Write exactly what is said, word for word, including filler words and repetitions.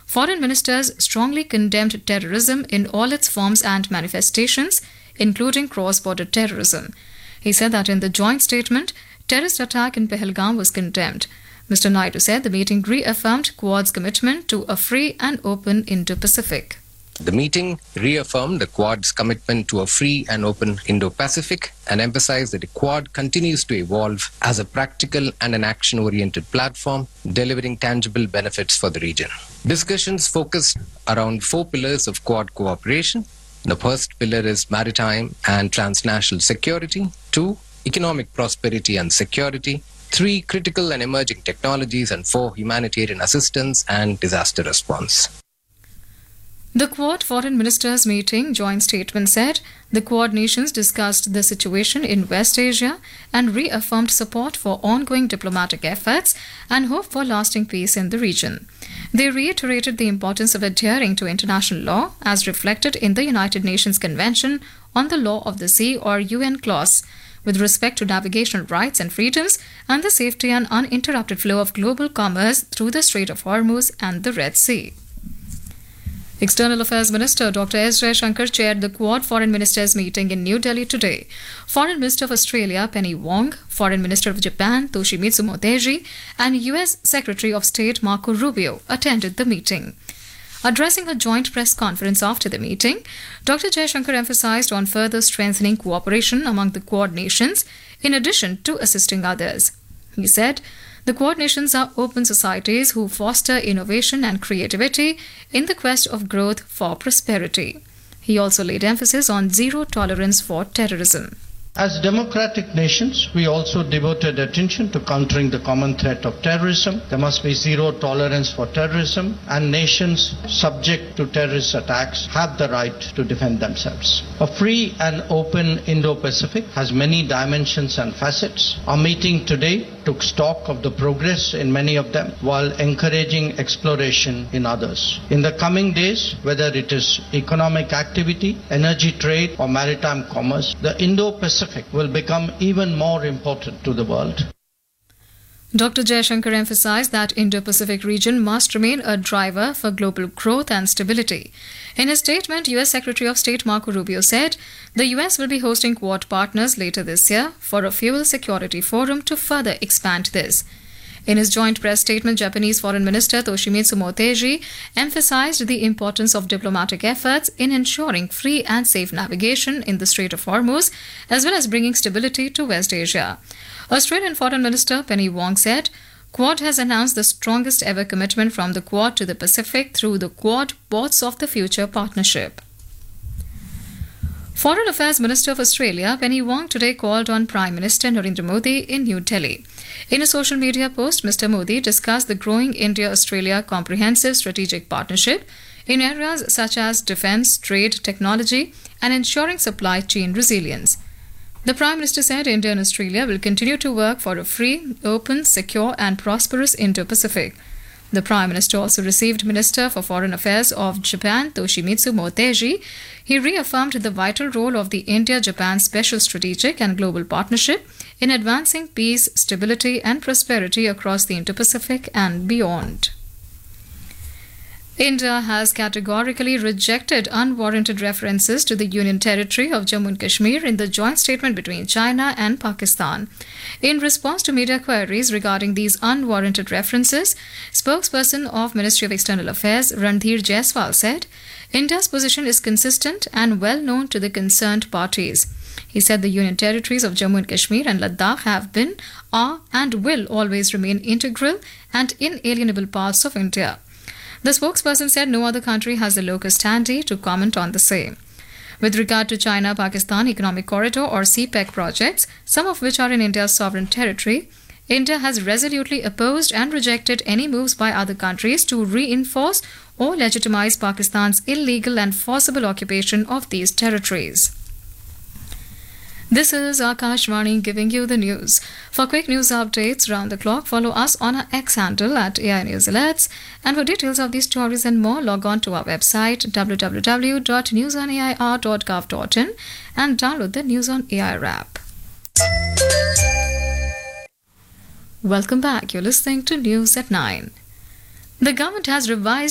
Foreign ministers strongly condemned terrorism in all its forms and manifestations, including cross-border terrorism. He said that in the joint statement, terrorist attack in Pahalgam was condemned. Mister Naidu said the meeting reaffirmed Quad's commitment to a free and open Indo-Pacific. The meeting reaffirmed the Quad's commitment to a free and open Indo-Pacific and emphasized that the Quad continues to evolve as a practical and an action-oriented platform, delivering tangible benefits for the region. Discussions focused around four pillars of Quad cooperation. The first pillar is maritime and transnational security. Two, economic prosperity and security. Three, critical and emerging technologies. And four, humanitarian assistance and disaster response. The Quad Foreign Ministers meeting joint statement said the Quad nations discussed the situation in West Asia and reaffirmed support for ongoing diplomatic efforts and hope for lasting peace in the region. They reiterated the importance of adhering to international law as reflected in the United Nations Convention on the Law of the Sea or U N clause with respect to navigational rights and freedoms and the safety and uninterrupted flow of global commerce through the Strait of Hormuz and the Red Sea. External Affairs Minister Doctor S. Jaishankar chaired the Quad Foreign Ministers meeting in New Delhi today. Foreign Minister of Australia Penny Wong, Foreign Minister of Japan Toshimitsu Motegi, and U S Secretary of State Marco Rubio attended the meeting. Addressing a joint press conference after the meeting, Doctor Jaishankar emphasized on further strengthening cooperation among the Quad nations in addition to assisting others. He said, the Quad nations are open societies who foster innovation and creativity in the quest of growth for prosperity. He also laid emphasis on zero tolerance for terrorism. As democratic nations, we also devoted attention to countering the common threat of terrorism. There must be zero tolerance for terrorism, and nations subject to terrorist attacks have the right to defend themselves. A free and open Indo-Pacific has many dimensions and facets. Our meeting today took stock of the progress in many of them while encouraging exploration in others. In the coming days, whether it is economic activity, energy trade, or maritime commerce, the Indo-Pacific will become even more important to the world. Doctor Jaishankar emphasized that Indo-Pacific region must remain a driver for global growth and stability. In his statement, U S Secretary of State Marco Rubio said the U S will be hosting Quad partners later this year for a fuel security forum to further expand this. In his joint press statement, Japanese Foreign Minister Toshimitsu Motegi emphasized the importance of diplomatic efforts in ensuring free and safe navigation in the Strait of Hormuz, as well as bringing stability to West Asia. Australian Foreign Minister Penny Wong said, Quad has announced the strongest ever commitment from the Quad to the Pacific through the Quad Ports of the Future partnership. Foreign Affairs Minister of Australia Penny Wong today called on Prime Minister Narendra Modi in New Delhi. In a social media post, Mister Modi discussed the growing India-Australia comprehensive strategic partnership in areas such as defence, trade, technology and ensuring supply chain resilience. The Prime Minister said India and Australia will continue to work for a free, open, secure and prosperous Indo-Pacific. The Prime Minister also received Minister for Foreign Affairs of Japan Toshimitsu Motegi. He reaffirmed the vital role of the India-Japan Special Strategic and Global Partnership in advancing peace, stability and prosperity across the Indo-Pacific and beyond. India has categorically rejected unwarranted references to the Union Territory of Jammu and Kashmir in the joint statement between China and Pakistan. In response to media queries regarding these unwarranted references, spokesperson of Ministry of External Affairs Randhir Jaiswal said, India's position is consistent and well known to the concerned parties. He said the Union Territories of Jammu and Kashmir and Ladakh have been, are and will always remain integral and inalienable parts of India. The spokesperson said no other country has the locus standi to comment on the same. With regard to China-Pakistan Economic Corridor or C PEC projects, some of which are in India's sovereign territory, India has resolutely opposed and rejected any moves by other countries to reinforce or legitimize Pakistan's illegal and forcible occupation of these territories. This is Akashvani giving you the news. For quick news updates round the clock, follow us on our X handle at A I News Alerts. And for details of these stories and more, log on to our website w w w dot news on a i r dot gov dot in and download the News on A I R app. Welcome back. You're listening to News at nine. The government has revised